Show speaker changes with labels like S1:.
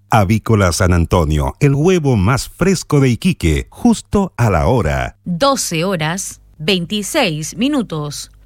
S1: Avícola San Antonio, el huevo más fresco de Iquique, justo a la hora.
S2: 12 horas, 26 minutos.